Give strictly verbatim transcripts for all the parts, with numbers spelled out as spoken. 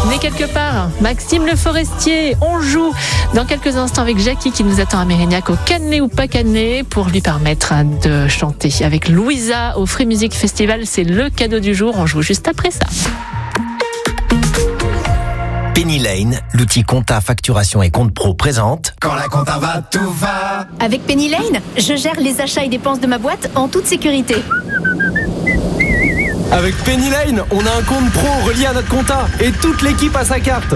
né quelque part. Maxime Le Forestier, on joue dans quelques instants avec Jackie qui nous attend à Mérignac au Cannelé ou pas Cannelé pour lui permettre de chanter avec Louisa au Free Music Festival. C'est le cadeau du jour, on joue juste après ça. Penny Lane, l'outil compta, facturation et compte pro présente. Quand la compta va, tout va. Avec Penny Lane, je gère les achats et dépenses de ma boîte en toute sécurité. Avec Penny Lane, on a un compte pro relié à notre compta et toute l'équipe a sa carte.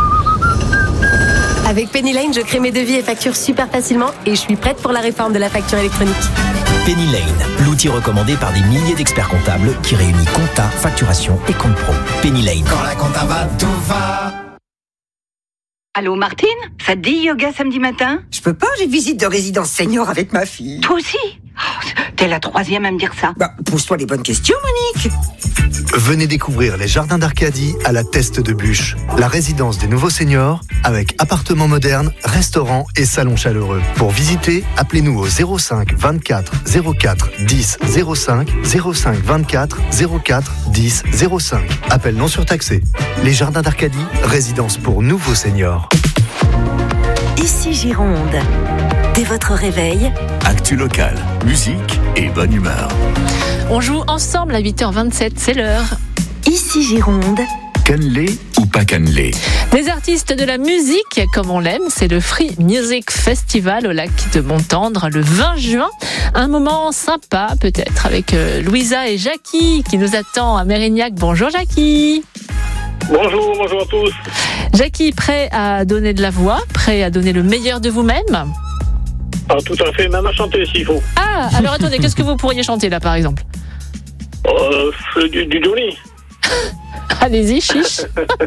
Avec Penny Lane, je crée mes devis et factures super facilement et je suis prête pour la réforme de la facture électronique. Penny Lane, l'outil recommandé par des milliers d'experts comptables qui réunit compta, facturation et compte pro. Penny Lane. Quand la compta va, tout va. Allô Martine, ça te dit yoga samedi matin? Je peux pas, j'ai visite de résidence senior avec ma fille. Toi aussi? Oh, t'es la troisième à me dire ça. Bah, pose-toi les bonnes questions, Monique. Venez découvrir les jardins d'Arcadie à la Teste de Buch, la résidence des nouveaux seniors avec appartements modernes, restaurants et salons chaleureux. Pour visiter, appelez-nous au zéro cinq vingt-quatre zéro quatre dix zéro cinq zéro cinq vingt-quatre zéro quatre dix zéro cinq. Appel non surtaxé. Les jardins d'Arcadie, résidence pour nouveaux seniors. Ici Gironde. Dès votre réveil, actu locale, musique et bonne humeur. On joue ensemble à huit heures vingt-sept, c'est l'heure. Ici Gironde. Cannelé ou pas cannelé? Les artistes de la musique, comme on l'aime, c'est le Free Music Festival au lac de Montendre le vingt juin. Un moment sympa peut-être avec euh, Louisa et Jackie qui nous attend à Mérignac. Bonjour Jackie. Bonjour, bonjour à tous. Jackie, prêt à donner de la voix, prêt à donner le meilleur de vous-même? Ah, tout à fait, même à chanter s'il faut. Ah, alors attendez, qu'est-ce que vous pourriez chanter là par exemple? euh, du, du Johnny. Allez-y, chiche.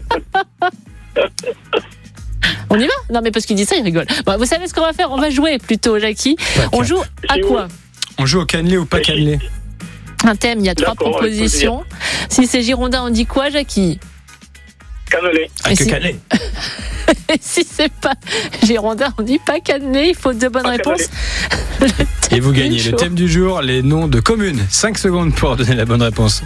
On y va? Non mais parce qu'il dit ça, il rigole. Bon, vous savez ce qu'on va faire? On va jouer plutôt, Jackie. Okay. On joue à quoi? On joue au cannelé ou pas cannelé? Un thème, il y a trois D'accord, propositions. Si c'est girondin, on dit quoi, Jackie? Cannelé. Ah, que si... cannelé. Et si c'est pas girondin, on dit pas cannelé. Il faut deux bonnes pas réponses. Et vous gagnez le thème du jour, les noms de communes. cinq secondes pour donner la bonne réponse.